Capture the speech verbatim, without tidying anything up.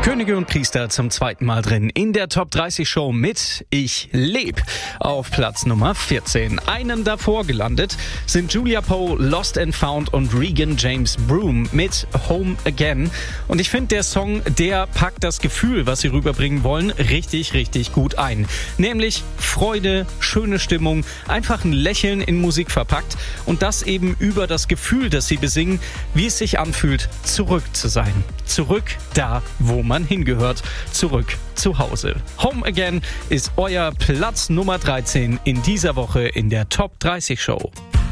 Könige und Priester zum zweiten Mal drin in der Top dreißig Show mit Ich leb. Auf Platz Nummer vierzehn. Einen davor gelandet sind Julia Poe, Lost and Found und Regan James Broom mit Home Again. Und ich finde, der Song, der packt das Gefühl, was sie rüberbringen wollen, richtig, richtig gut ein. Nämlich Freude, schöne Stimmung, einfach ein Lächeln in Musik verpackt und das eben über das Gefühl, das sie besingen, wie es sich anfühlt, zurück zu sein. Zurück da, wo man hingehört, zurück zu Hause. Home Again ist euer Platz Nummer dreizehn in dieser Woche in der Top dreißig Show.